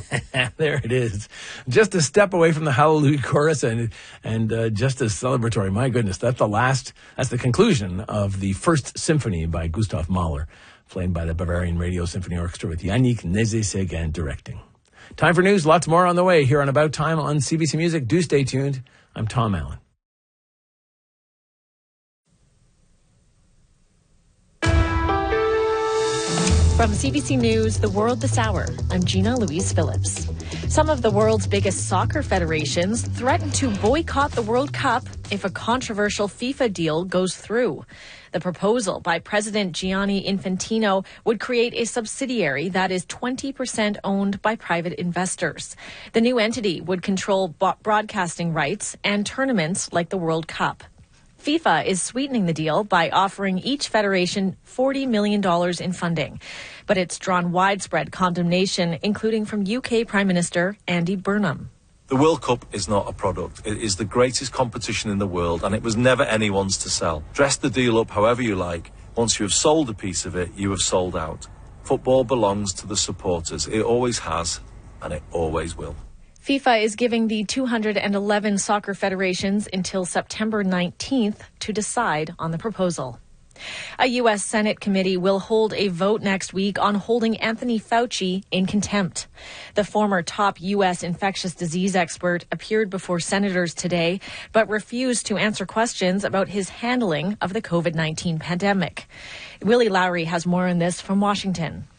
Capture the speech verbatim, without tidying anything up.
There it is. Just a step away from the Hallelujah chorus and and uh, just as celebratory. My goodness, that's the last, that's the conclusion of the First Symphony by Gustav Mahler, played by the Bavarian Radio Symphony Orchestra with Yannick Nézet-Séguin directing. Time for news. Lots more on the way here on About Time on C B C Music. Do stay tuned. I'm Tom Allen. From C B C News, The World This Hour, I'm Gina Louise Phillips. Some of the world's biggest soccer federations threaten to boycott the World Cup if a controversial FIFA deal goes through. The proposal by President Gianni Infantino would create a subsidiary that is twenty percent owned by private investors. The new entity would control broadcasting rights and tournaments like the World Cup. FIFA is sweetening the deal by offering each federation forty million dollars in funding. But it's drawn widespread condemnation, including from U K Prime Minister Andy Burnham. The World Cup is not a product. It is the greatest competition in the world, and it was never anyone's to sell. Dress the deal up however you like. Once you have sold a piece of it, you have sold out. Football belongs to the supporters. It always has, and it always will. FIFA is giving the two hundred eleven soccer federations until September nineteenth to decide on the proposal. A U S Senate committee will hold a vote next week on holding Anthony Fauci in contempt. The former top U S infectious disease expert appeared before senators today, but refused to answer questions about his handling of the COVID nineteen pandemic. Willie Lowry has more on this from Washington.